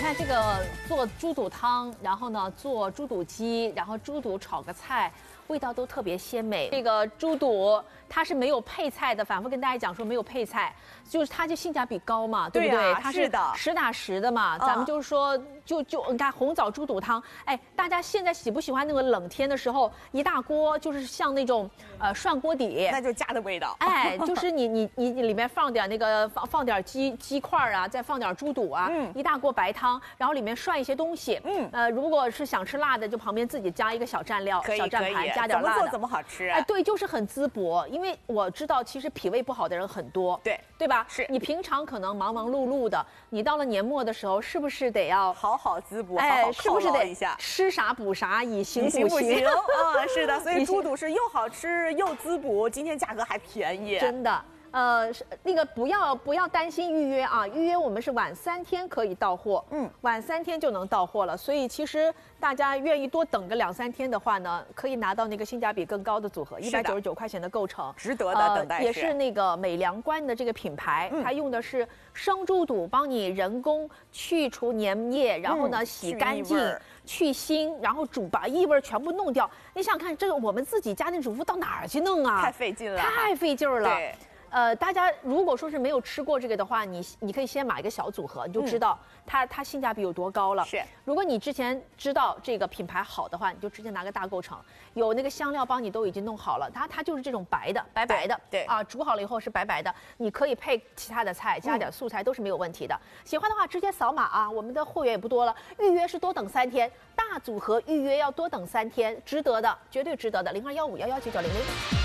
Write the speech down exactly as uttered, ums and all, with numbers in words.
看这个做猪肚汤，然后呢做猪肚鸡，然后猪肚炒个菜，味道都特别鲜美。这个猪肚它是没有配菜的，反复跟大家讲说没有配菜，就是它就性价比高嘛，对不对？ 对啊、 它是的实打实的嘛。咱们就是说，就就你看红枣猪肚汤，哎，大家现在喜不喜欢那个冷天的时候一大锅，就是像那种呃涮锅底， 那就家的味道。 哎，就是你你你你里面放点那个放放点鸡鸡块啊，再放点猪肚啊，嗯，一大锅白汤，然后里面涮一些东西，嗯，呃，如果是想吃辣的，就旁边自己加一个小蘸料、小蘸盘，加点辣的。 怎么做怎么好吃啊？ 哎，对，就是很滋补。因为我知道，其实脾胃不好的人很多， 对对吧？ 是你平常可能忙忙碌碌的，你到了年末的时候，是不是得要好好滋补， 哎， 好好是不是得一下吃啥补啥，以形补形？啊，是的，所以以猪肚是又好吃又滋补，今天价格还便宜， 真的。呃，那个不要不要担心预约啊，预约我们是晚三天可以到货，嗯，晚三天就能到货了。所以其实大家愿意多等个两三天的话呢，可以拿到那个性价比更高的组合，一百九十九块钱的购成， 值得的等待是、呃。也是那个美良关的这个品牌，嗯、它用的是生猪肚，帮你人工去除粘液，然后呢、嗯、洗干净、去腥，然后煮把异味全部弄掉。你想看这个我们自己家庭主妇到哪儿去弄啊？ 太费劲了， 太费劲了。 对。 呃，大家如果说是没有吃过这个的话，你你可以先买一个小组合，你就知道它、嗯、它性价比有多高了。 是， 如果你之前知道这个品牌好的话，你就直接拿个大购成，有那个香料帮你都已经弄好了，它它就是这种白的，白白的， 对，对啊，煮好了以后是白白的，你可以配其他的菜，加点素菜、嗯、都是没有问题的。喜欢的话直接扫码啊，我们的货源也不多了，预约是多等三天，大组合预约要多等三天，值得的，绝对值得的，零二幺五幺幺九九零零。